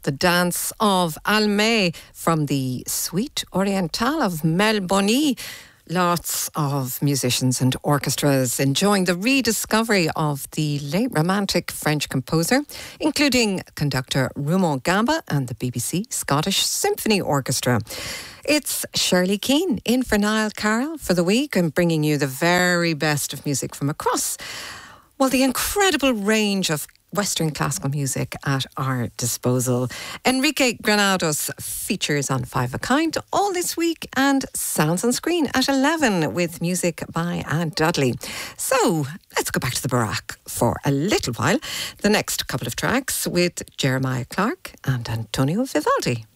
The Dance of Almay from the Suite Orientale of Melbourne. Lots of musicians and orchestras enjoying the rediscovery of the late Romantic French composer, including conductor Raymond Gamba and the BBC Scottish Symphony Orchestra. It's Shirley Keane in for Niall Carroll for the week and bringing you the very best of music from across, well, the incredible range of Western classical music at our disposal. Enrique Granados features on Five of a Kind all this week and Sounds on Screen at 11 with music by Anne Dudley. So let's go back to the Barack for a little while. The next couple of tracks with Jeremiah Clark and Antonio Vivaldi.